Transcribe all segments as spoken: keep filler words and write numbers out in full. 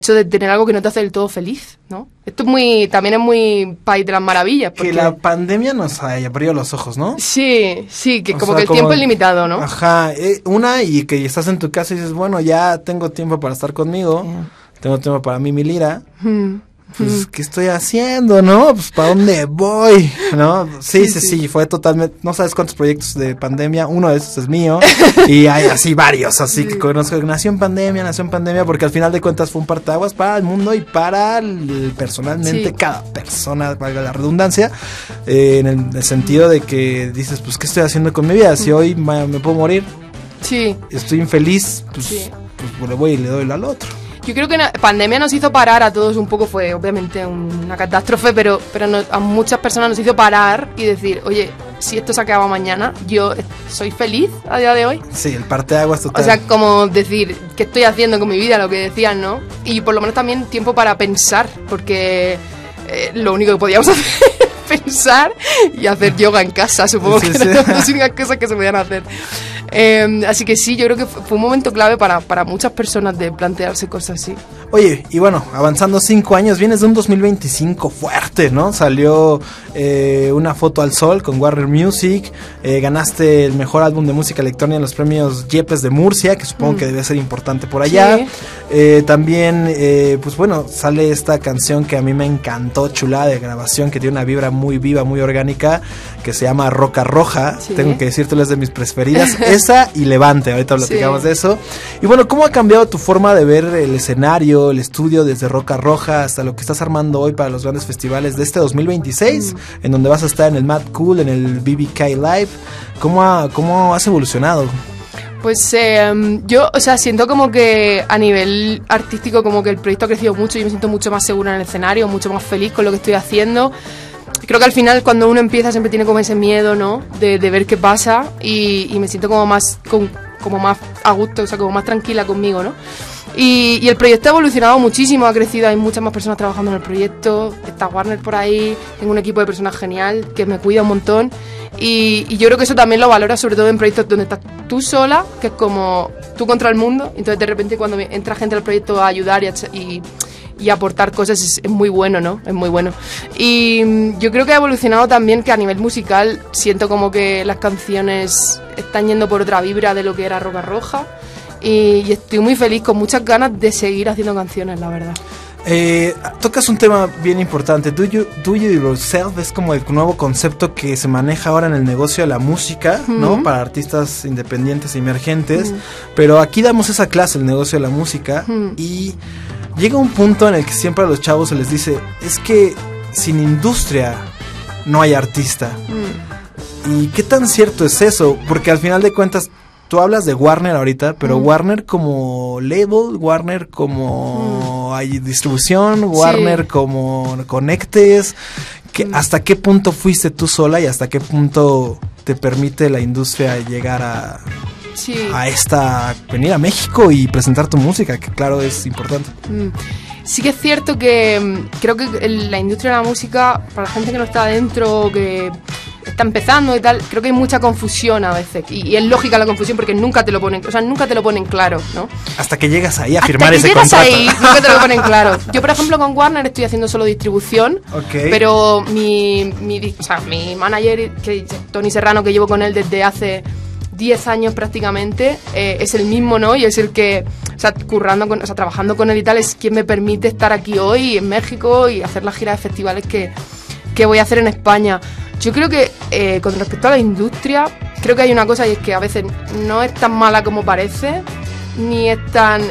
hecho de tener algo que no te hace del todo feliz, ¿no? Esto es muy, también es muy País de las Maravillas. Porque... Que la pandemia nos abrió los ojos, ¿no? Sí, sí, que o como sea, que el como, tiempo es limitado, ¿no? Ajá, eh, una y que estás en tu casa y dices, bueno, ya tengo tiempo para estar conmigo, yeah. tengo tiempo para mí, mi lira. Mm. Pues, ¿qué estoy haciendo, no? Pues, ¿para dónde voy? ¿No? Sí, sí, sí, sí, fue totalmente... No sabes cuántos proyectos de pandemia, uno de esos es mío, y hay así varios, así que conozco, nació en pandemia, nació en pandemia, porque al final de cuentas fue un parteaguas para el mundo y para el, personalmente sí. cada persona, valga la redundancia, eh, en, el, en el sentido de que dices, pues, ¿qué estoy haciendo con mi vida? Si hoy me, me puedo morir, sí. estoy infeliz, pues, sí. pues le voy y le doy al otro. Yo creo que la pandemia nos hizo parar a todos un poco, fue obviamente una catástrofe, pero, pero no, a muchas personas nos hizo parar y decir, oye, si esto se acaba mañana, yo soy feliz a día de hoy. Sí, el parteaguas total. O sea, como decir, ¿qué estoy haciendo con mi vida? Lo que decían, ¿no? Y por lo menos también tiempo para pensar, porque eh, lo único que podíamos hacer es pensar y hacer yoga en casa, supongo sí, que sí. eran las únicas cosas que se podían hacer. Eh, así que sí, yo creo que fue un momento clave para, para muchas personas de plantearse cosas así. Oye, y bueno, avanzando cinco años, vienes de un dos mil veinticinco fuerte, ¿no? Salió eh, Una foto al sol con Warner Music, eh, ganaste el mejor álbum de música electrónica en los premios Yepes de Murcia, que supongo mm. que debe ser importante por allá. Sí. Eh, también, eh, pues bueno, sale esta canción que a mí me encantó, chulada de grabación, que tiene una vibra muy viva, muy orgánica, que se llama Roca Roja. Sí. Tengo que decirte, es de mis preferidas. Esa y Levante, ahorita platicamos sí. de eso. Y bueno, ¿cómo ha cambiado tu forma de ver el escenario, el estudio, desde Roca Roja hasta lo que estás armando hoy para los grandes festivales de este dos mil veintiséis, mm. en donde vas a estar en el Mad Cool, en el B B K Live? ¿Cómo, ha, cómo has evolucionado? Pues eh, yo, o sea, siento como que a nivel artístico como que el proyecto ha crecido mucho, yo me siento mucho más segura en el escenario, mucho más feliz con lo que estoy haciendo. Creo que al final cuando uno empieza siempre tiene como ese miedo, ¿no? De, de ver qué pasa y, y me siento como más, con, como más a gusto, o sea, como más tranquila conmigo, ¿no? Y, y el proyecto ha evolucionado muchísimo, ha crecido, hay muchas más personas trabajando en el proyecto, está Warner por ahí, tengo un equipo de personas genial que me cuida un montón y, y yo creo que eso también lo valora sobre todo en proyectos donde estás tú sola, que es como tú contra el mundo, entonces de repente cuando entra gente al proyecto a ayudar y, a, y y aportar cosas es, es muy bueno, ¿no? Es muy bueno. Y yo creo que ha evolucionado también, que a nivel musical siento como que las canciones están yendo por otra vibra de lo que era Roca Roja y, y estoy muy feliz, con muchas ganas de seguir haciendo canciones, la verdad. Eh, tocas un tema bien importante. Do you, do you yourself es como el nuevo concepto que se maneja ahora en el negocio de la música, uh-huh. ¿no? Para artistas independientes e emergentes. Uh-huh. Pero aquí damos esa clase, el negocio de la música, uh-huh. y llega un punto en el que siempre a los chavos se les dice, es que sin industria no hay artista. Uh-huh. ¿Y qué tan cierto es eso? Porque al final de cuentas tú hablas de Warner ahorita, pero mm. Warner como label, Warner como mm. hay distribución, Warner sí. como conectes, que, mm. ¿hasta qué punto fuiste tú sola y hasta qué punto te permite la industria llegar a, sí. a esta, venir a México y presentar tu música, que claro es importante? Mm. Sí que es cierto que creo que el, la industria de la música, para la gente que no está adentro, que está empezando y tal, creo que hay mucha confusión a veces y, y es lógica la confusión porque nunca te lo ponen, o sea, nunca te lo ponen claro, ¿no? Hasta que llegas ahí a Hasta firmar que ese llegas contrato. Ahí, nunca te lo ponen claro. Yo, por ejemplo, con Warner estoy haciendo solo distribución, okay. pero mi, mi, o sea, mi manager, que Tony Serrano, que llevo con él desde hace diez años prácticamente, eh, es el mismo, ¿no? Y es el que, o sea, currando con, o sea, trabajando con él y tal, es quien me permite estar aquí hoy en México y hacer las giras de festivales que, que voy a hacer en España. Yo creo que eh, con respecto a la industria, creo que hay una cosa y es que a veces no es tan mala como parece, ni es tan,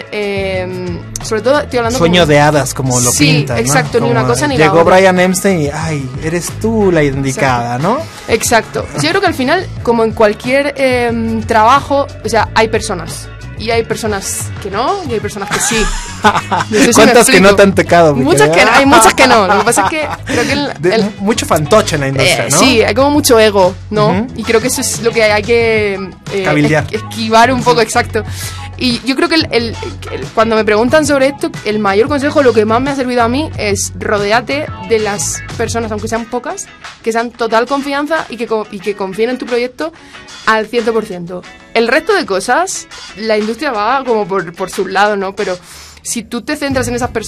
eh, sobre todo estoy hablando sueño como, de hadas como lo sí, pintan, ¿no? exacto, como ni una cosa ni la llegó otra. Brian Epstein y ay, eres tú la indicada, exacto. ¿no? Exacto. Yo creo que al final, como en cualquier eh, trabajo, o sea, hay personas. Y hay personas que no, y hay personas que sí. No sé si ¿cuántas que no te han tocado? Muchas que no, hay muchas que no. Lo que pasa es que creo que el, de, el, mucho fantoche en la industria, eh, ¿no? Sí, hay como mucho ego, ¿no? Uh-huh. Y creo que eso es lo que hay, hay que eh, cabildear, es, esquivar un poco, exacto. Y yo creo que el, el, el, cuando me preguntan sobre esto, el mayor consejo, lo que más me ha servido a mí es rodéate de las personas, aunque sean pocas, que sean total confianza y que, y que confíen en tu proyecto al cien por ciento. El resto de cosas, la industria va como por, por su lado, ¿no? Pero si tú te centras en esas personas